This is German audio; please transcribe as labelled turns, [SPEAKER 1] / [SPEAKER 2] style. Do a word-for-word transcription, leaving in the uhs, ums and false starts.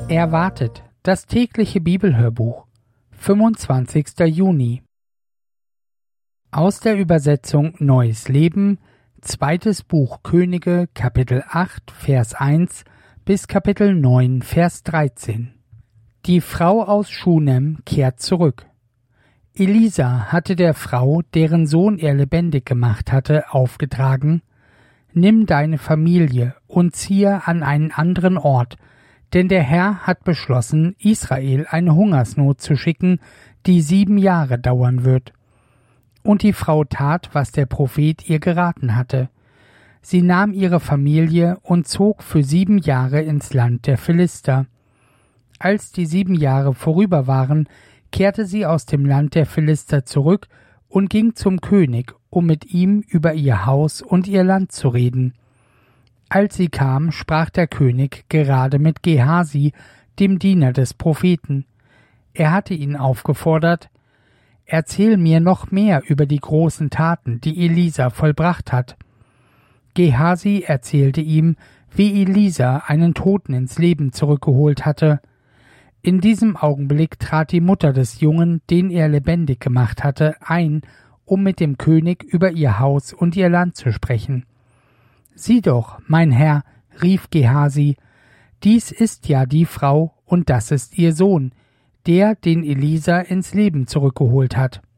[SPEAKER 1] Erwartet, das tägliche Bibelhörbuch, fünfundzwanzigster Juni. Aus der Übersetzung Neues Leben, zweites Buch Könige, Kapitel acht, Vers eins bis Kapitel neun, Vers dreizehn. Die Frau aus Schunem kehrt zurück. Elisa hatte der Frau, deren Sohn er lebendig gemacht hatte, aufgetragen: Nimm deine Familie und ziehe an einen anderen Ort, denn der Herr hat beschlossen, Israel eine Hungersnot zu schicken, die sieben Jahre dauern wird. Und die Frau tat, was der Prophet ihr geraten hatte. Sie nahm ihre Familie und zog für sieben Jahre ins Land der Philister. Als die sieben Jahre vorüber waren, kehrte sie aus dem Land der Philister zurück und ging zum König, um mit ihm über ihr Haus und ihr Land zu reden. Als sie kam, sprach der König gerade mit Gehasi, dem Diener des Propheten. Er hatte ihn aufgefordert: Erzähl mir noch mehr über die großen Taten, die Elisa vollbracht hat. Gehasi erzählte ihm, wie Elisa einen Toten ins Leben zurückgeholt hatte. In diesem Augenblick trat die Mutter des Jungen, den er lebendig gemacht hatte, ein, um mit dem König über ihr Haus und ihr Land zu sprechen. »Sieh doch, mein Herr«, rief Gehasi, »dies ist ja die Frau und das ist ihr Sohn, der, den Elisa ins Leben zurückgeholt hat.«